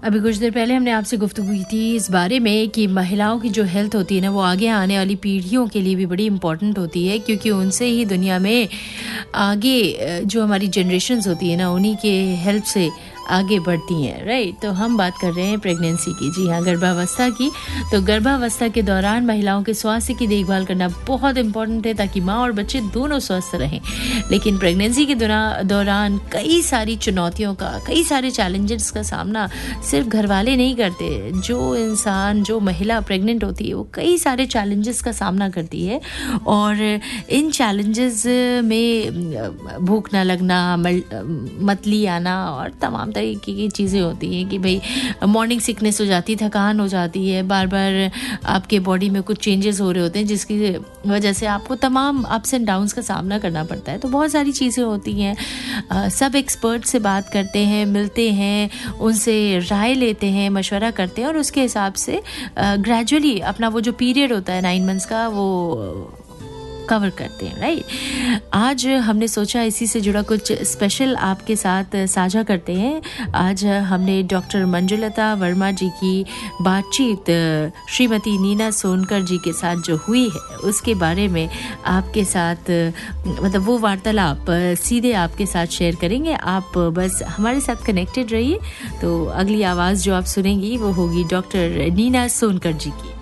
अभी कुछ देर पहले हमने आपसे गुफ्तगू की थी इस बारे में कि महिलाओं की जो हेल्थ होती है ना, वो आगे आने वाली पीढ़ियों के लिए भी बड़ी इम्पॉर्टेंट होती है, क्योंकि उनसे ही दुनिया में आगे जो हमारी जनरेशन्स होती है ना, उन्हीं के हेल्प से आगे बढ़ती हैं, राइट। तो हम बात कर रहे हैं प्रेगनेंसी की, जी हाँ, गर्भावस्था की। तो गर्भावस्था के दौरान महिलाओं के स्वास्थ्य की देखभाल करना बहुत इम्पोर्टेंट है, ताकि माँ और बच्चे दोनों स्वस्थ रहें। लेकिन प्रेगनेंसी के दौरान कई सारी चुनौतियों का, कई सारे चैलेंजेस का सामना सिर्फ घर वाले नहीं करते। जो महिला प्रेग्नेंट होती है, वो कई सारे चैलेंजेस का सामना करती है, और इन चैलेंजेस में भूख ना लगना, मतली आना और तमाम तरीके की चीज़ें होती हैं कि भाई मॉर्निंग सिकनेस हो जाती है, थकान हो जाती है, बार बार आपके बॉडी में कुछ चेंजेस हो रहे होते हैं, जिसकी वजह से आपको तमाम अप्स एंड डाउन्स का सामना करना पड़ता है। तो बहुत सारी चीज़ें होती हैं। सब एक्सपर्ट से बात करते हैं, मिलते हैं, उनसे राय लेते हैं, मशवरा करते हैं, और उसके हिसाब से ग्रेजुअली अपना वो जो पीरियड होता है 9 मंथ्स का, वो कवर करते हैं, राइट। आज हमने सोचा इसी से जुड़ा कुछ स्पेशल आपके साथ साझा करते हैं। आज हमने डॉक्टर मंजुलता वर्मा जी की बातचीत श्रीमती नीना सोनकर जी के साथ जो हुई है, उसके बारे में आपके साथ मतलब वो वार्तालाप सीधे आपके साथ शेयर करेंगे। आप बस हमारे साथ कनेक्टेड रहिए। तो अगली आवाज़ जो आप सुनेंगी वो होगी डॉक्टर नीना सोनकर जी की।